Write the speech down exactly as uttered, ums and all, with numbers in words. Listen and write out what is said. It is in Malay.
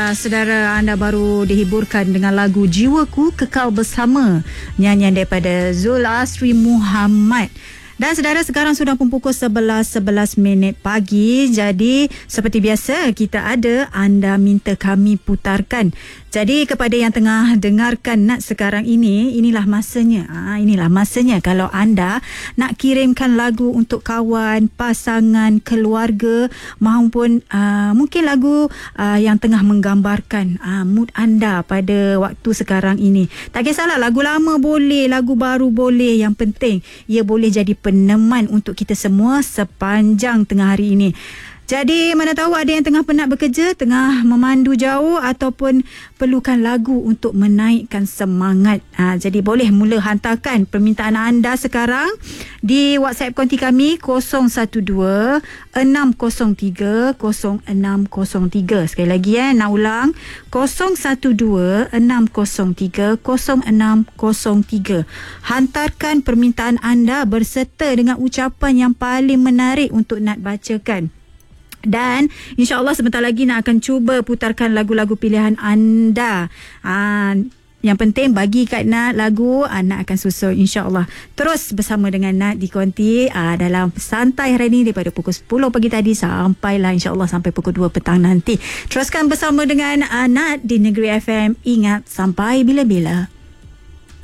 Baiklah, saudara, anda baru dihiburkan dengan lagu Jiwaku Kekal Bersama, nyanyian daripada Zul Asri Muhammad. Dan saudara, sekarang sudah pun pukul sebelas sebelas minit pagi. Jadi seperti biasa, kita ada anda minta kami putarkan. Jadi kepada yang tengah dengarkan Nat sekarang ini, inilah masanya. Ha, inilah masanya kalau anda nak kirimkan lagu untuk kawan, pasangan, keluarga, maupun uh, mungkin lagu uh, yang tengah menggambarkan uh, mood anda pada waktu sekarang ini. Tak kisahlah, lagu lama boleh, lagu baru boleh. Yang penting ia boleh jadi peneman untuk kita semua sepanjang tengah hari ini. Jadi mana tahu ada yang tengah penat bekerja, tengah memandu jauh ataupun perlukan lagu untuk menaikkan semangat. Ha, jadi boleh mula hantarkan permintaan anda sekarang di WhatsApp konti kami kosong satu dua enam kosong tiga kosong enam kosong tiga. Sekali lagi eh, nak ulang, kosong satu dua enam kosong tiga kosong enam kosong tiga. Hantarkan permintaan anda berserta dengan ucapan yang paling menarik untuk Nat bacakan. Dan insya-Allah sebentar lagi Nat akan cuba putarkan lagu-lagu pilihan anda. Ha, yang penting bagi kat Nat lagu, Nat akan susun insya-Allah. Terus bersama dengan Nat di Konti ha, dalam santai hari ini daripada pukul sepuluh pagi tadi sampailah insya-Allah sampai pukul dua petang nanti. Teruskan bersama dengan uh, Nat di Negeri F M. Ingat, sampai bila-bila.